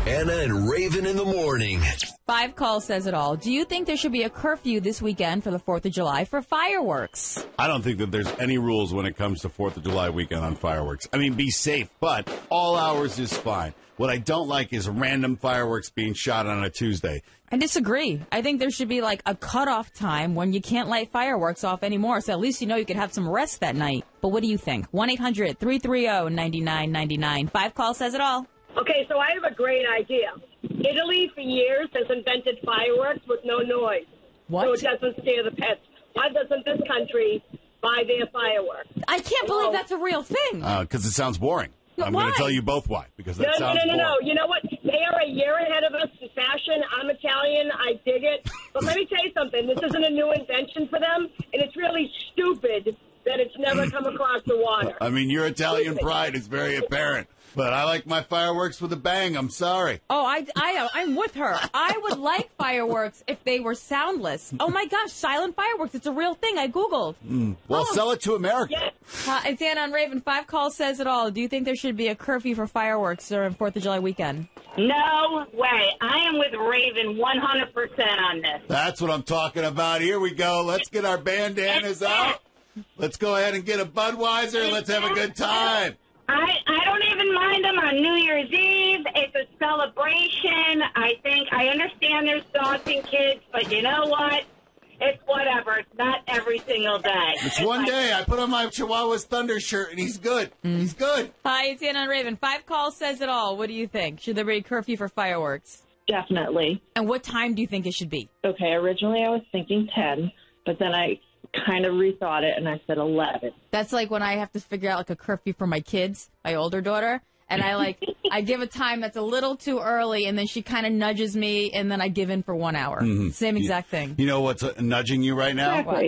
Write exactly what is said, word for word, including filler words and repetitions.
Anna and Raven in the morning. Five Call says it all. Do you think there should be a curfew this weekend for the fourth of July for fireworks? I don't think that there's any rules when it comes to fourth of July weekend on fireworks. I mean, be safe, but all hours is fine. What I don't like is random fireworks being shot on a Tuesday. I disagree. I think there should be like a cutoff time when you can't light fireworks off anymore, so at least you know you could have some rest that night. But what do you think? one eight hundred three three zero nine nine nine nine. Five Call says it all. Okay, so I have a great idea. Italy, for years, has invented fireworks with no noise. What? So it doesn't scare the pets. Why doesn't this country buy their fireworks? I can't Hello? believe that's a real thing. Because uh, it sounds boring. I'm Why? going to tell you both why. Because that No, no, sounds no, no, boring. no. You know what? They are a year ahead of us in fashion. I'm Italian. I dig it. But let me tell you something. This isn't a new invention for them, and it's really stupid that it's never come across the water. I mean, your Italian pride is very apparent. But I like my fireworks with a bang. I'm sorry. Oh, I, I, I'm with her. I would like fireworks if they were soundless. Oh, my gosh, silent fireworks. It's a real thing. I Googled. Mm. Well, Oh. sell it to America. Yeah. Uh, it's Anna on Raven. Five Call says it all. Do you think there should be a curfew for fireworks during fourth of July weekend? No way. I am with Raven one hundred percent on this. That's what I'm talking about. Here we go. Let's get our bandanas out. Let's go ahead and get a Budweiser and let's have a good time. I, I don't even mind them on New Year's Eve. It's a celebration. I think I understand there's dogs and kids, but you know what? It's whatever. It's not every single day. It's one day. I put on my Chihuahua's Thunder shirt and he's good. He's good. Hi, it's Anna on Raven. Five Call says it all. What do you think? Should there be a curfew for fireworks? Definitely. And what time do you think it should be? Okay, originally I was thinking ten, but then I kind of rethought it and I said eleven. That's like when I have to figure out like a curfew for my kids, my older daughter, and I like I give a time that's a little too early, and then she kind of nudges me, and then I give in for one hour. Mm-hmm. Same exact thing. You know what's uh, nudging you right now? Exactly.